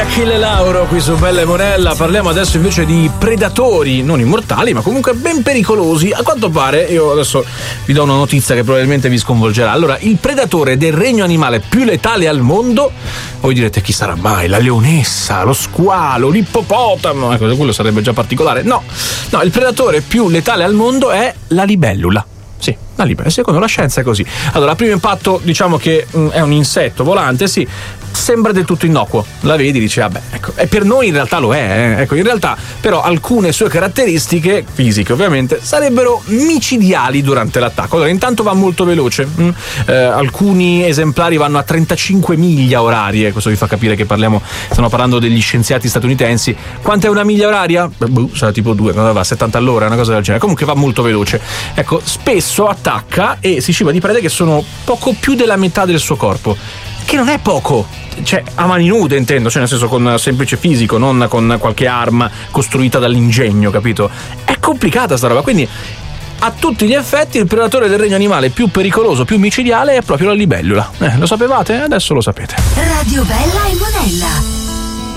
Achille Lauro qui su Bella e Monella. Parliamo adesso invece di predatori non immortali ma comunque ben pericolosi. A quanto pare, io adesso vi do una notizia che probabilmente vi sconvolgerà. Allora, il predatore del regno animale più letale al mondo, voi direte chi sarà mai? La leonessa, lo squalo, l'ippopotamo? Ecco, quello sarebbe già particolare. No, il predatore più letale al mondo è la libellula. Sì, la libellula, secondo la scienza è così. Allora, a primo impatto diciamo che è un insetto volante, sì, sembra del tutto innocuo. La vedi, dici, vabbè, ecco. E per noi in realtà lo è, ecco, in realtà però alcune sue caratteristiche, fisiche ovviamente, sarebbero micidiali durante l'attacco. Allora, intanto va molto veloce. Alcuni esemplari vanno a 35 miglia orarie, questo vi fa capire che stiamo parlando degli scienziati statunitensi. Quanto è una miglia oraria? Sarà tipo 2, va a 70 all'ora, una cosa del genere. Comunque va molto veloce. Ecco, spesso attacca e si ciba di prede che sono poco più della metà del suo corpo, che non è poco, cioè a mani nude intendo, cioè nel senso con semplice fisico, non con qualche arma costruita dall'ingegno, capito? È complicata sta roba, quindi a tutti gli effetti il predatore del regno animale più pericoloso, più micidiale è proprio la libellula. Lo sapevate? Adesso lo sapete. Radio Bella e Monella.